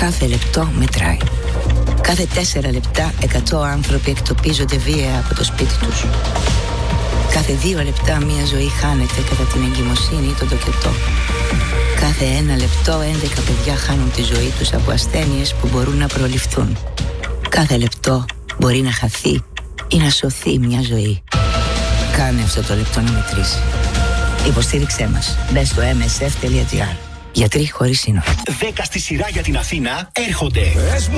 Κάθε λεπτό μετράει. Κάθε 4 λεπτά 100 άνθρωποι εκτοπίζονται βία από το σπίτι τους. Κάθε 2 λεπτά μια ζωή χάνεται κατά την εγκυμοσύνη ή τον τοκετό. Κάθε 1 λεπτό 11 παιδιά χάνουν τη ζωή τους από ασθένειες που μπορούν να προληφθούν. Κάθε λεπτό μπορεί να χαθεί ή να σωθεί μια ζωή. Κάνε αυτό το λεπτό να μετρήσει. Υποστήριξέ μας. Μπες στο msf.gr. Γιατροί χωρίς σύνορα. 10 στη σειρά για την Αθήνα έρχονται.